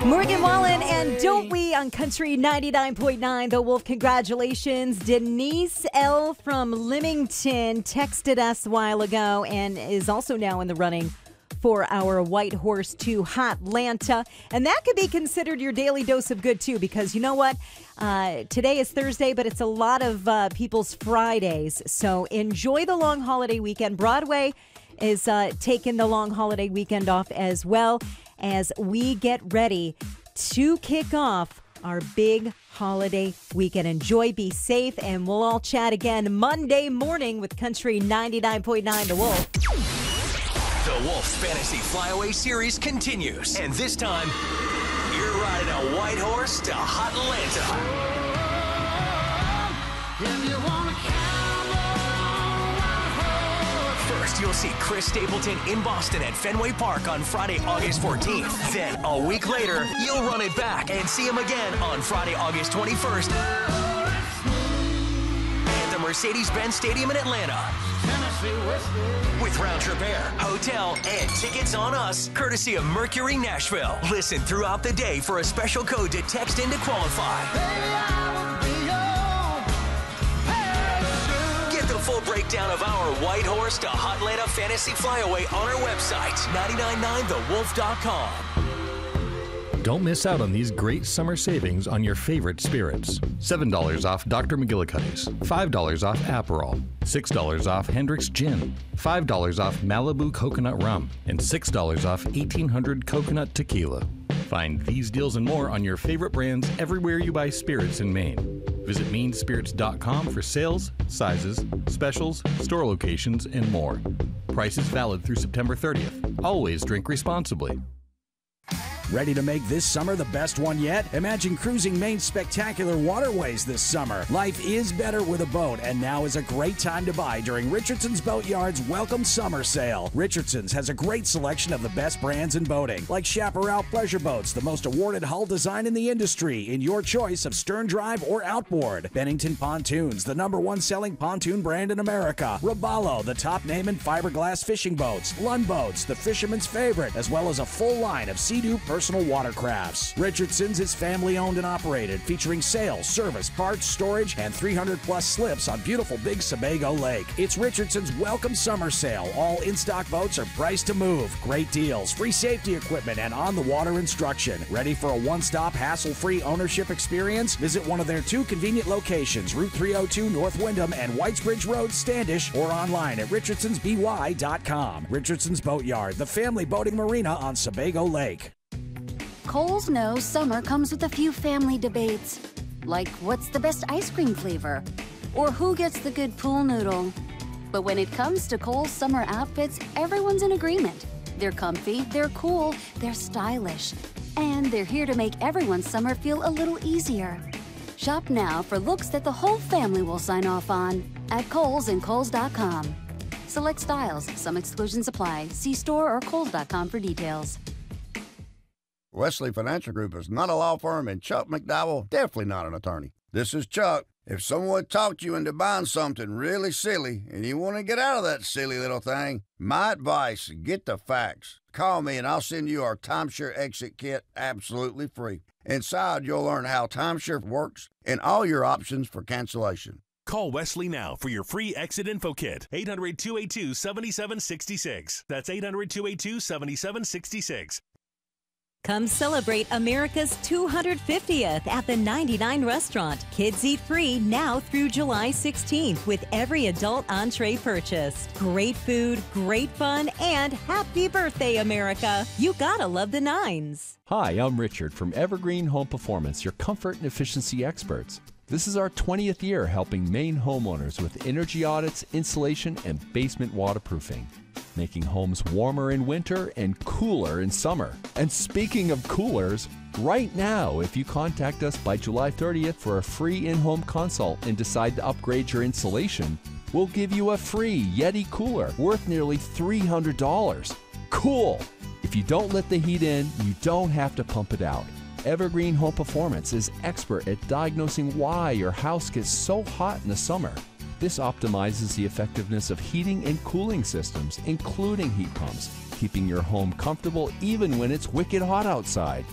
Morgan Wallen and Don't We on Country 99.9 The Wolf. Congratulations. Denise L. from Leamington texted us a while ago and is also now in the running for our White Horse to Hotlanta. And that could be considered your daily dose of good, too, because you know what? Today is Thursday, but it's a lot of people's Fridays. So enjoy the long holiday weekend. Broadway is taking the long holiday weekend off as well as we get ready to kick off our big holiday weekend. Enjoy, be safe, and we'll all chat again Monday morning with Country 99.9 The Wolf. The Wolf's Fantasy Flyaway Series continues. And this time, you're riding a white horse to Hotlanta. First, you'll see Chris Stapleton in Boston at Fenway Park on Friday, August 14th. Then, a week later, you'll run it back and see him again on Friday, August 21st at the Mercedes-Benz Stadium in Atlanta. With round-trip air, hotel, and tickets on us, courtesy of Mercury Nashville. Listen throughout the day for a special code to text in to qualify. Get the full breakdown of our White Horse to Hotlanta Fantasy Flyaway on our website, 999thewolf.com. Don't miss out on these great summer savings on your favorite spirits. $7 off Dr. McGillicuddy's, $5 off Aperol, $6 off Hendrick's Gin, $5 off Malibu Coconut Rum, and $6 off 1800 Coconut Tequila. Find these deals and more on your favorite brands everywhere you buy spirits in Maine. Visit mainspirits.com for sales, sizes, specials, store locations, and more. Prices valid through September 30th. Always drink responsibly. Ready to make this summer the best one yet? Imagine cruising Maine's spectacular waterways this summer. Life is better with a boat, and now is a great time to buy during Richardson's Boatyard's Welcome Summer Sale. Richardson's has a great selection of the best brands in boating, like Chaparral Pleasure Boats, the most awarded hull design in the industry, in your choice of stern drive or outboard. Bennington Pontoons, the #1 selling pontoon brand in America. Robalo, the top name in fiberglass fishing boats. Lund Boats, the fisherman's favorite, as well as a full line of Sea-Doo personal watercrafts. Richardson's is family-owned and operated, featuring sales, service, parts, storage, and 300-plus slips on beautiful Big Sebago Lake. It's Richardson's Welcome Summer Sale. All in-stock boats are priced to move. Great deals, free safety equipment, and on-the-water instruction. Ready for a one-stop, hassle-free ownership experience? Visit one of their 2 convenient locations, Route 302 North Windham and Whitesbridge Road, Standish, or online at richardsonsby.com. Richardson's Boatyard, the family boating marina on Sebago Lake. Kohl's knows summer comes with a few family debates, like what's the best ice cream flavor, or who gets the good pool noodle. But when it comes to Kohl's summer outfits, everyone's in agreement. They're comfy, they're cool, they're stylish, and they're here to make everyone's summer feel a little easier. Shop now for looks that the whole family will sign off on at Kohl's and Kohls.com. Select styles, some exclusions apply. See store or Kohls.com for details. Wesley Financial Group is not a law firm, and Chuck McDowell definitely not an attorney. This is Chuck. If someone talked you into buying something really silly and you want to get out of that silly little thing, my advice, get the facts. Call me and I'll send you our timeshare exit kit absolutely free. Inside, you'll learn how timeshare works and all your options for cancellation. Call Wesley now for your free exit info kit. 800-282-7766. That's 800-282-7766. Come celebrate America's 250th at the 99 Restaurant. Kids eat free now through July 16th with every adult entree purchased. Great food, great fun, and happy birthday, America. You gotta love the Nines. Hi, I'm Richard from Evergreen Home Performance, your comfort and efficiency experts. This is our 20th year helping Maine homeowners with energy audits, insulation, and basement waterproofing, making homes warmer in winter and cooler in summer. And speaking of coolers, right now, if you contact us by July 30th for a free in-home consult and decide to upgrade your insulation, we'll give you a free Yeti cooler worth nearly $300. Cool! If you don't let the heat in, you don't have to pump it out. Evergreen Home Performance is expert at diagnosing why your house gets so hot in the summer. This optimizes the effectiveness of heating and cooling systems, including heat pumps, keeping your home comfortable even when it's wicked hot outside.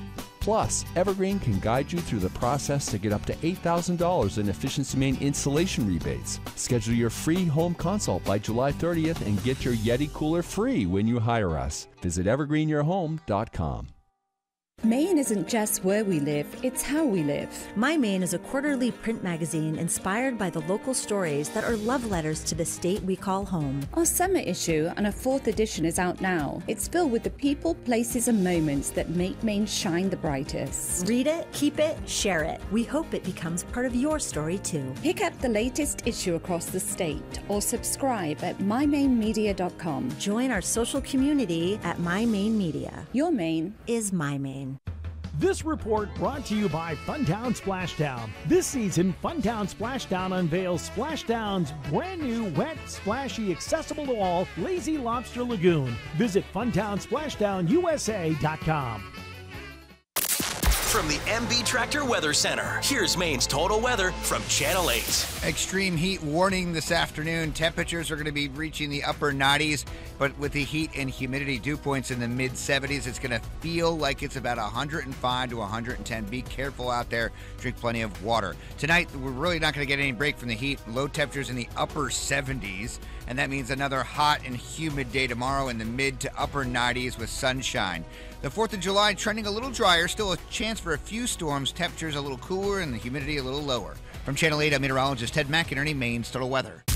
Plus, Evergreen can guide you through the process to get up to $8,000 in Efficiency Main installation rebates. Schedule your free home consult by July 30th and get your Yeti cooler free when you hire us. Visit evergreenyourhome.com. Maine isn't just where we live, it's how we live. My Maine is a quarterly print magazine inspired by the local stories that are love letters to the state we call home. Our summer issue and a 4th edition is out now. It's filled with the people, places, and moments that make Maine shine the brightest. Read it, keep it, share it. We hope it becomes part of your story too. Pick up the latest issue across the state or subscribe at mymainmedia.com. Join our social community at My Maine Media. Your Maine is my Maine. This report brought to you by Funtown Splashdown. This season, Funtown Splashdown unveils Splashdown's brand new, wet, splashy, accessible to all Lazy Lobster Lagoon. Visit FuntownSplashdownUSA.com. From the MB Tractor Weather Center, here's Maine's total weather from Channel 8. Extreme heat warning this afternoon. Temperatures are going to be reaching the upper 90s, but with the heat and humidity dew points in the mid 70s, it's going to feel like it's about 105 to 110. Be careful out there. Drink plenty of water. Tonight, we're really not going to get any break from the heat. Low temperatures in the upper 70s, and that means another hot and humid day tomorrow in the mid to upper 90s with sunshine. The 4th of July trending a little drier, still a chance for a few storms, temperatures a little cooler, and the humidity a little lower. From Channel 8, I'm meteorologist Ted McInerney, Maine's Total Weather.